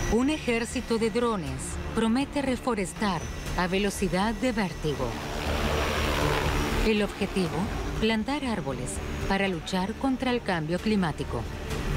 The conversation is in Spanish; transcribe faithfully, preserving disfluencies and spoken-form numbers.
Un ejército de drones promete reforestar a velocidad de vértigo. El objetivo, plantar árboles para luchar contra el cambio climático.